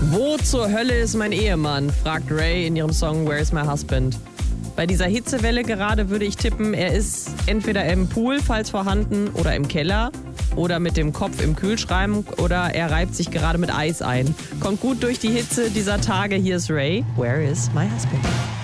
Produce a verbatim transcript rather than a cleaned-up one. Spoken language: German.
Wo zur Hölle ist mein Ehemann? Fragt Ray in ihrem Song Where's My Husband? Bei dieser Hitzewelle gerade würde ich tippen, er ist entweder im Pool, falls vorhanden, oder im Keller oder mit dem Kopf im Kühlschrank oder er reibt sich gerade mit Eis ein. Kommt gut durch die Hitze dieser Tage. Hier ist Ray. Where is my husband?